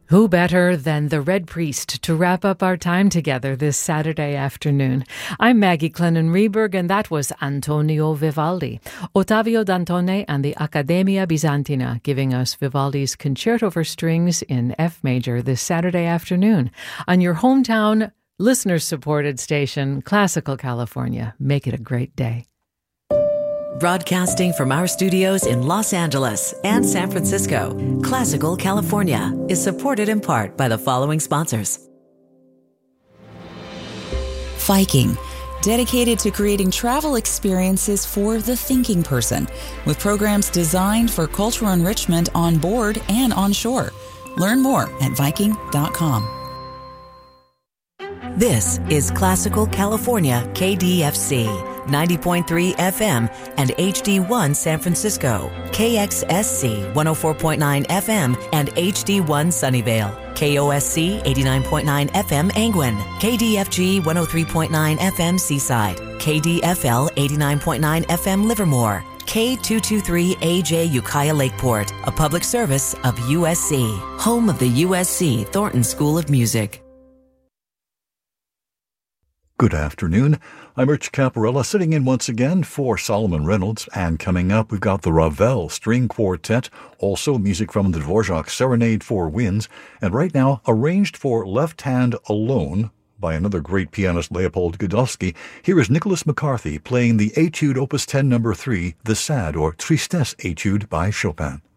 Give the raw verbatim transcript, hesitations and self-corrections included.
Who better than the Red Priest to wrap up our time together this Saturday afternoon? I'm Maggie Clennon-Reberg, and that was Antonio Vivaldi. Ottavio Dantone and the Accademia Bizantina giving us Vivaldi's Concerto for Strings in F major this Saturday afternoon on your hometown, listener-supported station, Classical California. Make it a great day. Broadcasting from our studios in Los Angeles and San Francisco, Classical California is supported in part by the following sponsors. Viking, dedicated to creating travel experiences for the thinking person, with programs designed for cultural enrichment on board and on shore. Learn more at Viking dot com. This is Classical California K D F C, ninety point three F M and H D one San Francisco, K X S C one oh four point nine F M and H D one Sunnyvale, K O S C eighty-nine point nine F M Angwin, K D F G one oh three point nine F M Seaside, K D F L eighty-nine point nine F M Livermore, K two twenty-three A J Ukiah Lakeport, a public service of U S C, home of the U S C Thornton School of Music. Good afternoon. I'm Rich Caparella, sitting in once again for Solomon Reynolds, and coming up we've got the Ravel String Quartet, also music from the Dvorak Serenade for Winds, and right now arranged for left hand alone by another great pianist, Leopold Godowsky. Here is Nicholas McCarthy playing the Etude Opus ten number three, the Sad or Tristesse Etude by Chopin.